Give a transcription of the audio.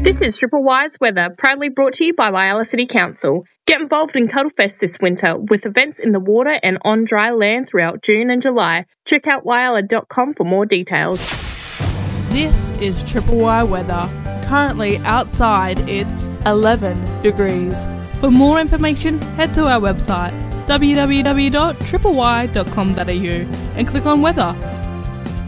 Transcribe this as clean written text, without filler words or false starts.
This is Triple Y's weather, proudly brought to you by Whyalla City Council. Get involved in Cuddlefest this winter with events in the water and on dry land throughout June and July. Check out whyalla.com for more details. This is Triple Y weather. Currently outside it's 11 degrees. For more information, head to our website www.tripley.com.au and click on weather.